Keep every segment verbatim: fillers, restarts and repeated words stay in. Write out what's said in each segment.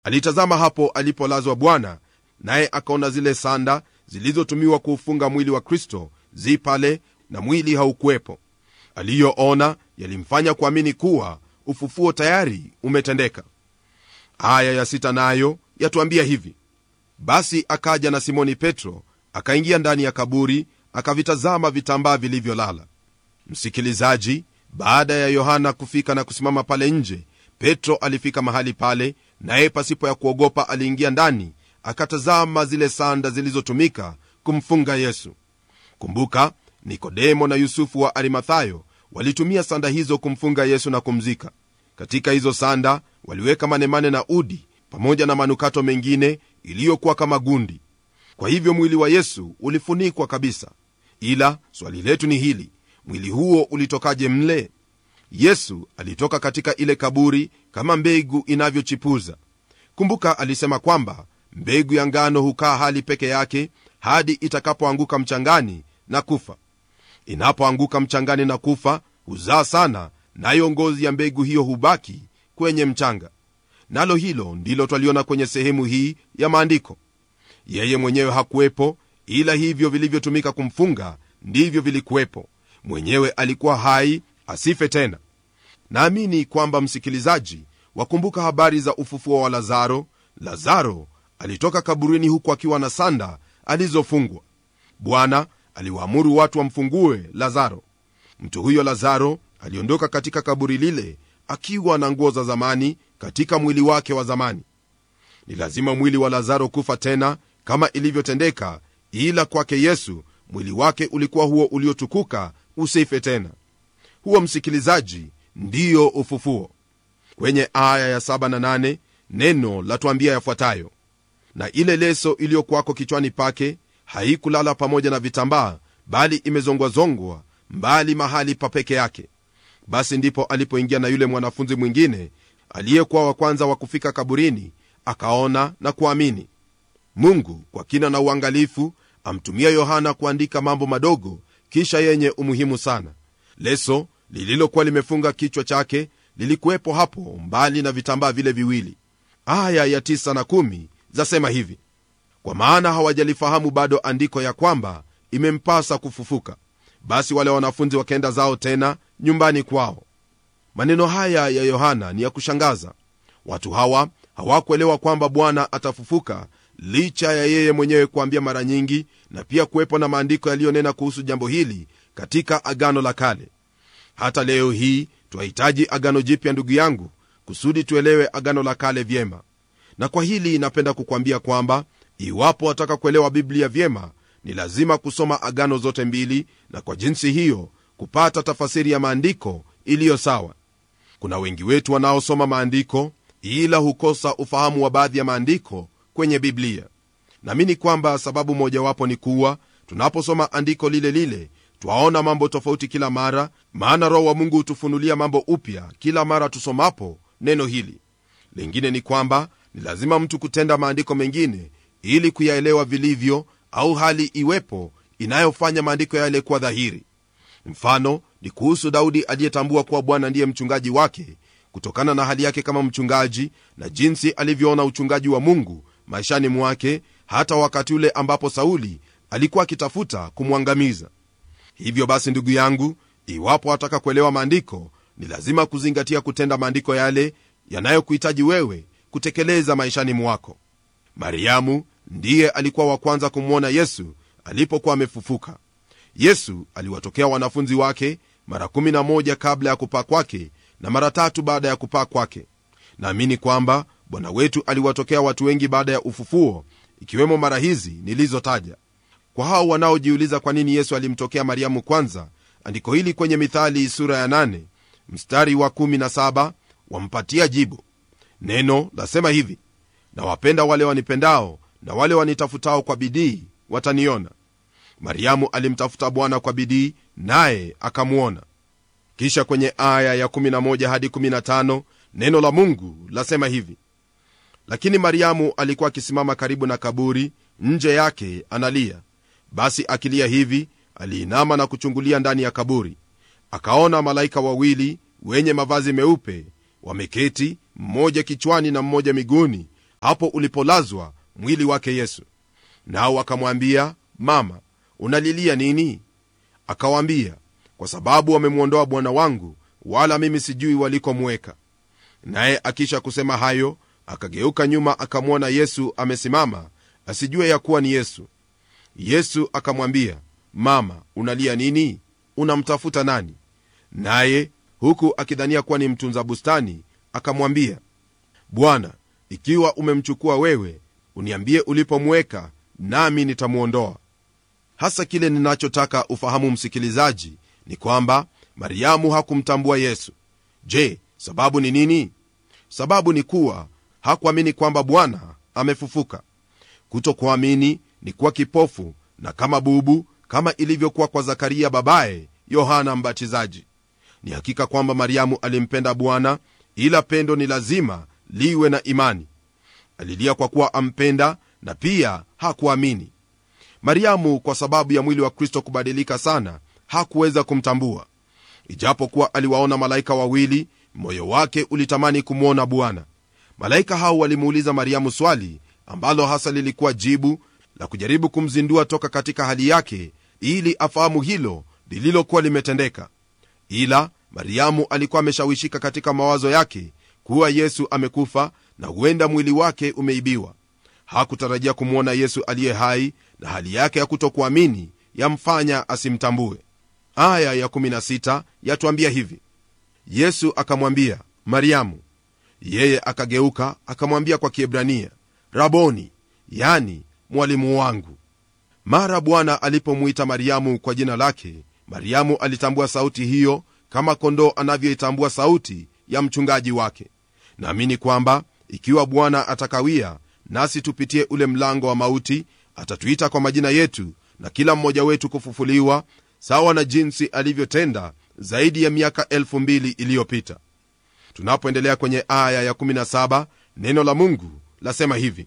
Alitazama hapo alipolazwa Bwana, naye akaona zile sanda zilizotumiwa kuufunga mwili wa Kristo zi pale, na mwili haukuwepo. Aliyoona yalimfanya kuamini kuwa ufufuo tayari umetendeka. Aya ya sita nayo yatuambia hivi: basi akaja na Simoni Petro, akaingia ndani ya kaburi, akavitazama vitambaa vilivyolala. Msikilizaji, baada ya Yohana kufika na kusimama pale nje, Petro alifika mahali pale, naye pasipo ya kuogopa aliingia ndani, akatazama zile sanda zilizotumika kumfunga Yesu. Kumbuka, Nikodemo na Yusufu wa Arimathayo walitumia sanda hizo kumfunga Yesu na kumzika. Katika hizo sanda waliweka manemane na udi pamoja na manukato mengine iliyokuwa kama gundi. Kwa hivyo mwili wa Yesu ulifunikwa kabisa. Ila swali letu ni hili: mwili huo ulitokaje mle? Yesu alitoka katika ile kaburi kama mbegu inavyochipuza. Kumbuka alisema kwamba mbegu ya ngano hukaa hali peke yake hadi itakapoanguka mchangani na kufa. Inapoanguka mchangani na kufa, huzaa sana, nayo ngozi ya mbegu hiyo hubaki kwenye mchanga. Nalo hilo ndilo twaliona kwenye sehemu hii ya maandiko. Yeye mwenyewe hakuwepo, ila hivyo vilivyotumika kumfunga ndivyo vilikuwepo. Mwenyewe alikuwa hai, asife tena. Naamini kwamba msikilizaji wakumbuka habari za ufufuo wa Lazaro. Lazaro alitoka kaburini huku akiwa na sanda alizofungwa. Bwana aliwaamuru watu wamfungue Lazaro. Mtu huyo Lazaro aliondoka katika kaburi lile akiwa na nguo za zamani katika mwili wake wa zamani. Ni lazima mwili wa Lazaro kufa tena kama ilivyotendeka, ila kwake Yesu mwili wake ulikuwa huo uliotukuka, usife tena. Huo, msikilizaji, ndiyo ufufuo. Kwenye aya ya saba na nane neno latuambia yafuatayo: na ile leso iliyokuwako kichwani pake haikulala pamoja na vitambaa, bali imezongwazongwa mbali mahali pa peke yake. Basi ndipo alipoingia na yule mwanafunzi mwingine aliyekuwa wa kwanza wa kufika kaburini, akaona na kuamini. Mungu kwa kina na uangalifu amtumia Yohana kuandika mambo madogo kisha yenye umuhimu sana. Leso lililokuwa limefunga kichwa chake lilikuwepo hapo, mbali na vitambaa vile viwili. Aya ya tisa na kumi zasema hivi: kwa maana hawajalifahamu bado andiko ya kwamba imempasa kufufuka. Basi wale wanafunzi wakaenda zao tena nyumbani kwao. Maneno haya ya Yohana ni ya kushangaza. Watu hawa hawakuelewa kwamba Bwana atafufuka, licha ya yeye mwenyewe kuambia mara nyingi, na pia kuwepo na maandiko yaliyonena kuhusu jambo hili katika Agano la Kale. Hata leo hii twahitaji Agano Jipya, ndugu yangu, kusudi tuelewe Agano la Kale vyema. Na kwa hili napenda kukwambia kwamba iwapo wataka kuelewa Biblia vyema, ni lazima kusoma agano zote mbili, na kwa jinsi hiyo kupata tafasiri ya maandiko iliyo sawa. Kuna wengi wetu wanaosoma maandiko ila hukosa ufahamu wa baadhi ya maandiko kwenye Biblia. Naamini kwamba sababu mojawapo ni kuwa tunaposoma andiko lile lile twaona mambo tofauti kila mara, maana Roho wa Mungu hutufunulia mambo upya kila mara tusomapo neno hili. Lingine ni kwamba ni lazima mtu kutenda maandiko mengine ili kuyaelewa vilivyo, au hali iwepo inayofanya maandiko yale kuwa dhahiri. Mfano ni kuhusu Daudi aliyetambua kuwa Bwana ndiye mchungaji wake, kutokana na hali yake kama mchungaji na jinsi alivyoona uchungaji wa Mungu maishani mwake, hata wakati ule ambapo Sauli alikuwa akitafuta kumwangamiza. Hivyo basi, ndugu yangu, iwapo wataka kuelewa maandiko, ni lazima kuzingatia kutenda maandiko yale yanayokuhitaji wewe kutekeleza maishani mwako. Mariamu ndiye alikuwa wa kwanza kumwona Yesu alipokuwa amefufuka. Yesu aliwatokea wanafunzi wake mara kumi na moja kabla ya kupaa kwake na mara tatu baada ya kupaa kwake. Naamini kwamba Bwana wetu aliwatokea watu wengi baada ya ufufuo, ikiwemo mara hizi nilizotaja. Kwa hao wanaojiuliza kwa nini Yesu alimtokea Mariamu kwanza, andiko hili kwenye Mithali sura ya nane mstari wa kumi na saba wampatia jibu. Neno lasema hivi: na wapenda wale wanipendao, na wale wanitafutao kwa bidii wataniona. Mariamu alimtafuta Bwana kwa bidii, naye akamuona. Kisha kwenye aya ya kumi na moja hadi kumi na tano neno la Mungu lasema hivi: lakini Mariamu alikuwa akisimama karibu na kaburi nje yake analia. Basi akilia hivi, aliinama na kuchungulia ndani ya kaburi. Akaona malaika wawili wenye mavazi meupe wameketi, mmoja kichwani na mmoja miguuni, hapo ulipolazwa mwili wake Yesu. Nao akamwambia, mama, unalilia nini? Akawaambia, kwa sababu wamemwondoa bwana wangu, wala mimi sijui walikomweka. Naye akisha kusema hayo, akageuka nyuma, akamwona Yesu amesimama, asijue ya kuwa ni Yesu. Yesu akamwambia, mama, unalia nini? Unamtafuta nani? Naye huku akidhania kuwa ni mtunza bustani, akamwambia, Bwana, ikiwa umemchukua wewe, uniambie ulipomweka, nami nitamuondoa. Hasa kile ninachotaka ufahamu, msikilizaji, ni kwamba Mariamu hakumtambua Yesu. Je, sababu ni nini? Sababu ni kuwa hakuamini kwamba Bwana amefufuka. Kutokuamini ni kuwa kipofu na kama bubu, kama ilivyokuwa kwa Zakaria babaye Yohana Mbatizaji. Ni hakika kwamba Mariamu alimpenda Bwana, ila pendo ni lazima liwe na imani. Alilia kwa kuwa ampenda na pia hakuamini. Mariamu, kwa sababu ya mwili wa Kristo kubadilika sana, hakuweza kumtambua. Ijapokuwa aliwaona malaika wawili, moyo wake ulitamani kumwona Bwana. Malaika hao walimuuliza Mariamu swali ambalo hasa lilikuwa jibu la kujaribu kumzindua toka katika hali yake, ili afahamu hilo lililokuwa limetendeka. Ila Mariamu alikuwa ameshawishika katika mawazo yake kuwa Yesu amekufa na huenda mwili wake umeibiwa. Hakutarajia kumwona Yesu aliye hai, na hali yake ya kutokuamini yamfanya asimtambue. Aya ya kumi na sita yatuambia hivi: Yesu akamwambia, Mariamu. Yeye akageuka akamwambia kwa Kiebrania, Raboni, yani mwalimu wangu. Mara Bwana alipomuita Mariamu kwa jina lake, Mariamu alitambua sauti hiyo kama kondoo anavyoitambua sauti ya mchungaji wake. Naamini kwamba ikiwa Bwana atakawia nasi tupitie ule mlango wa mauti, atatuita kwa majina yetu na kila mmoja wetu kufufuliwa, sawa na jinsi alivyotenda zaidi ya miaka elfu mbili iliyopita. Tunapoendelea kwenye aya ya kumi na saba, neno la Mungu lasema hivi: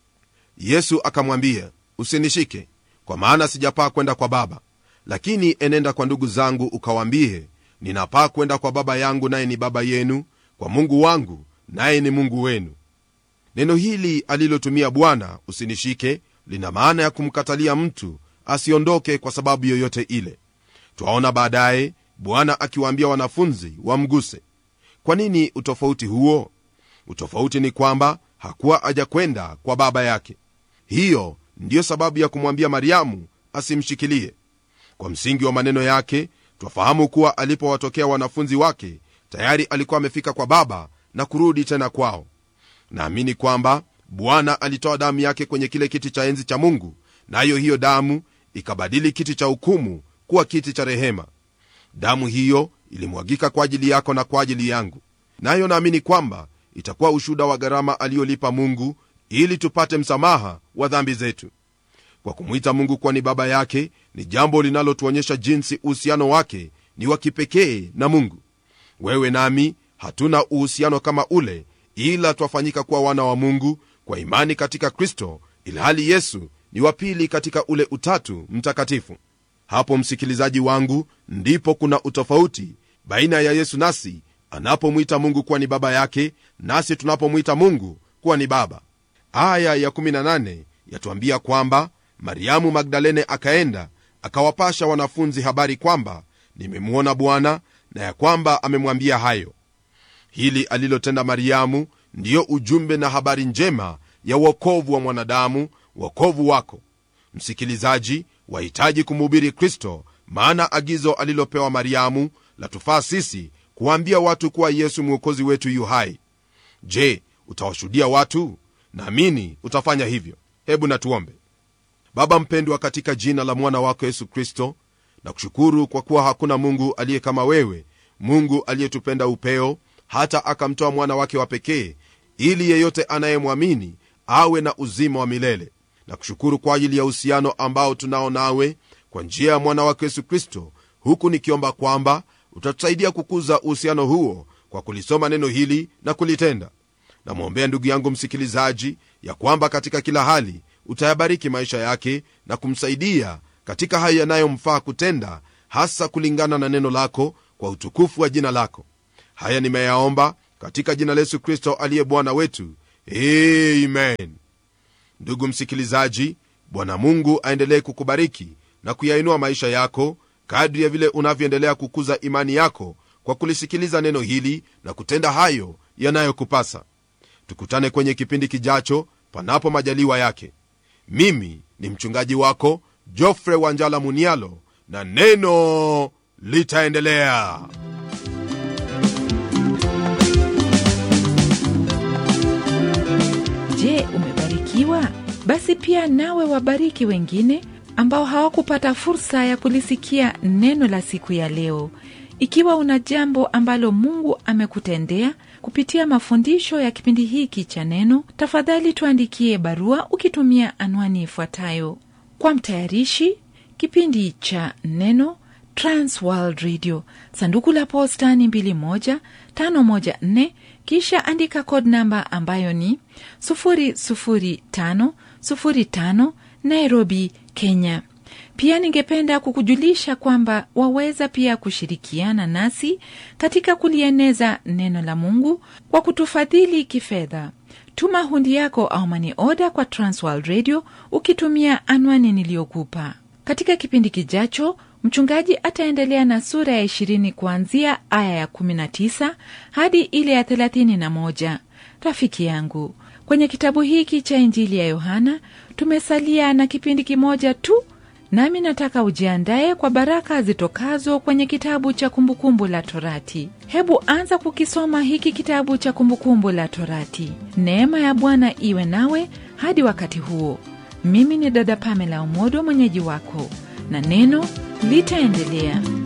Yesu akamwambia, usinishike, kwa maana sijapaa kwenda kwa Baba, lakini enenda kwa ndugu zangu ukawaambie, ninapaa kwenda kwa Baba yangu naye ni Baba yenu, kwa Mungu wangu naye ni Mungu wenu. Neno hili alilotumia Bwana, usinishike, lina maana ya kumkatalia mtu asiondoke kwa sababu yoyote ile. Twaona baadaye Bwana akiwaambia wanafunzi wamguse. Kwa nini utofauti huo? Utofauti ni kwamba hakuwa aja kwenda kwa Baba yake. Hiyo ndiyo sababu ya kumwambia Mariamu asimshikilie. Kwa msingi wa maneno yake twafahamu kuwa alipowatokea wanafunzi wake tayari alikuwa amefika kwa Baba na kurudi tena kwao. Naamini kwamba Bwana alitoa damu yake kwenye kile kiti cha enzi cha Mungu, nayo na hiyo damu ikabadili kiti cha hukumu kuwa kiti cha rehema. Damu hiyo ilimwagika kwa ajili yako na kwa ajili yangu, nayo naamini kwamba itakuwa ushuhuda wa gharama aliyolipa Mungu ili tupate msamaha wa dhambi zetu. Kwa kumwita Mungu kuwa ni Baba yake ni jambo linalotuonyesha jinsi uhusiano wake ni wa kipekee na Mungu. Wewe nami hatuna uhusiano kama ule, ila twafanyika kuwa wana wa Mungu kwa imani katika Kristo, ilhali Yesu ni wa pili katika ule utatu mtakatifu. Hapo, msikilizaji wangu, ndipo kuna utofauti baina ya Yesu nasi anapomwita Mungu kuwa ni Baba yake, nasi tunapomwita Mungu kuwa ni Baba. Aya ya kumi na nane yatuambia kwamba Mariamu Magdalene akaenda akawapasha wanafunzi habari kwamba nimemwona Bwana, na ya kwamba amemwambia hayo. Hili alilotenda Mariamu ndiyo ujumbe na habari njema ya wokovu wa mwanadamu, wokovu wako. Msikilizaji, wahitaji kumhubiri Kristo, maana agizo alilopewa Mariamu latufaa sisi kuambia watu kuwa Yesu mwokozi wetu yu hai. Je, utawashuhudia watu? Naamini utafanya hivyo. Hebu na tuombe. Baba mpendwa, katika jina la mwana wako Yesu Kristo, na kushukuru kwa kuwa hakuna Mungu aliye kama wewe, Mungu aliyetupenda upeo hata akamtoa mwana wake wa pekee, ili yeyote anayemwamini awe na uzima wa milele. Na kushukuru kwa ajili ya uhusiano ambao tunao nawe kwa njia ya mwana wake Yesu Kristo, huku nikiomba kwamba utatusaidia kukuza uhusiano huo kwa kulisoma neno hili na kulitenda. Namwombea ndugu yangu msikilizaji ya kwamba katika kila hali utayabariki maisha yake na kumsaidia katika haya yanayomfaa kutenda, hasa kulingana na neno lako, kwa utukufu wa jina lako. Haya nimeyaomba katika jina la Yesu Kristo aliye Bwana wetu, Amen. Ndugu msikilizaji, Bwana Mungu aendelee kukubariki na kuyainua maisha yako kadri ya vile unavyoendelea kukuza imani yako kwa kulisikiliza neno hili na kutenda hayo yanayokupasa. Tukutane kwenye kipindi kijacho, panapo majaliwa yake. Mimi ni mchungaji wako Geoffrey Wanjala Munialo, na neno litaendelea. Je, umebarikiwa? Basi pia nawe wabariki wengine ambao hawakupata fursa ya kulisikia neno la siku ya leo. Ikiwa una jambo ambalo Mungu amekutendea kupitia mafundisho ya kipindi hiki cha neno, tafadhali tuandikie barua ukitumia anwani ifuatayo: kwa mtayarishi kipindi cha neno, Trans World Radio, sanduku la posta ni mbili moja tano moja nne, kisha andika code namba ambayo ni sufuri sufuri tano sufuri tano, Nairobi, Kenya. Pia ningependa kukujulisha kwamba waweza pia kushirikiana nasi katika kulieneza neno la Mungu kwa kutufadhili kifedha. Tuma hundi yako au money order kwa Transworld Radio ukitumia anwani niliyokupa. Katika kipindi kijacho, mchungaji ataendelea na sura ya ishirini kuanzia aya ya kumi na tisa hadi ile ya thelathini na moja. Rafiki yangu, kwenye kitabu hiki cha Injili ya Yohana tumesalia na kipindi kimoja tu, nami nataka ujiandae kwa baraka zitokazo kwenye kitabu cha Kumbukumbu la Torati. Hebu anza kukisoma hiki kitabu cha Kumbukumbu la Torati. Neema ya Bwana iwe nawe hadi wakati huo. Mimi ni dada Pamela Omodo, mwenyeji wako, na neno litaendelea.